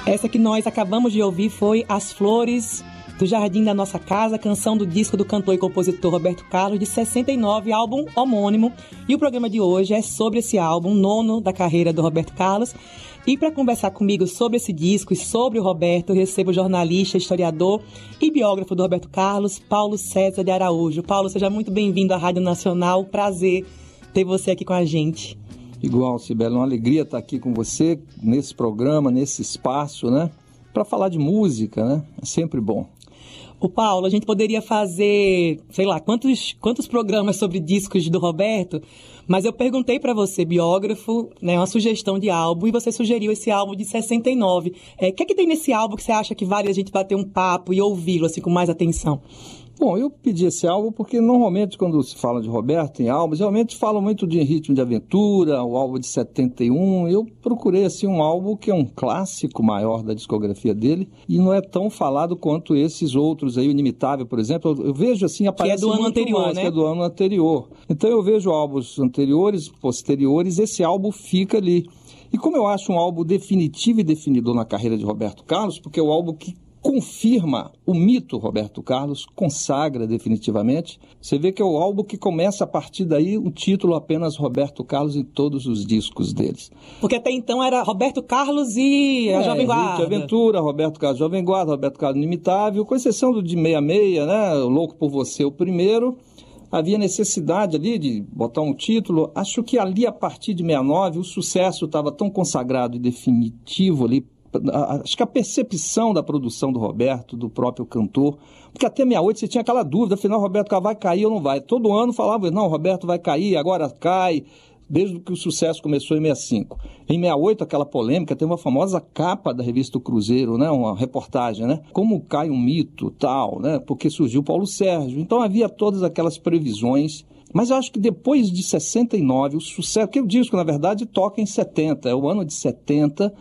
Essa que nós acabamos de ouvir foi As Flores do Jardim da Nossa Casa, canção do disco do cantor e compositor Roberto Carlos, de 69, álbum homônimo. E o programa de hoje é sobre esse álbum, nono da carreira do Roberto Carlos. E para conversar comigo sobre esse disco e sobre o Roberto, eu recebo o jornalista, historiador e biógrafo do Roberto Carlos, Paulo César de Araújo. Paulo, seja muito bem-vindo à Rádio Nacional. Prazer ter você aqui com a gente. Igual, Cibele, uma alegria estar aqui com você nesse programa, nesse espaço, né? Para falar de música, né? É sempre bom. O Paulo, a gente poderia fazer, sei lá, quantos programas sobre discos do Roberto, mas eu perguntei para você, biógrafo, né, uma sugestão de álbum, e você sugeriu esse álbum de 69. O que é que tem nesse álbum que você acha que vale a gente bater um papo e ouvi-lo assim com mais atenção? Bom, eu pedi esse álbum porque normalmente quando se fala de Roberto em álbuns, realmente falam muito de Ritmo de Aventura, o álbum de 71. Eu procurei assim um álbum que é um clássico maior da discografia dele e não é tão falado quanto esses outros aí, o Inimitável, por exemplo. Eu vejo assim, aparece que é do ano anterior, mais, né? Que é do ano anterior. Então eu vejo álbuns anteriores, posteriores, esse álbum fica ali. E como eu acho um álbum definitivo e definidor na carreira de Roberto Carlos, porque é o álbum que confirma o mito Roberto Carlos, consagra definitivamente. Você vê que é o álbum que começa a partir daí o título apenas Roberto Carlos em todos os discos deles. Porque até então era Roberto Carlos e a Jovem Guarda. Ritmo de Aventura, Roberto Carlos Jovem Guarda, Roberto Carlos Inimitável, com exceção do de 66, né? Louco por Você, o primeiro. Havia necessidade ali de botar um título. Acho que ali, a partir de 69, o sucesso estava tão consagrado e definitivo ali. Acho que a percepção da produção do Roberto, do próprio cantor, porque até 68 você tinha aquela dúvida, afinal, o Roberto vai cair ou não vai? Todo ano falava, não, o Roberto vai cair, agora cai, desde que o sucesso começou em 65. Em 68, aquela polêmica, tem uma famosa capa da revista O Cruzeiro, né? Uma reportagem, né? Como cai um mito, tal, né? Porque surgiu Paulo Sérgio. Então havia todas aquelas previsões. Mas eu acho que depois de 69, o sucesso, que o disco, na verdade, toca em 70, é o ano de 70,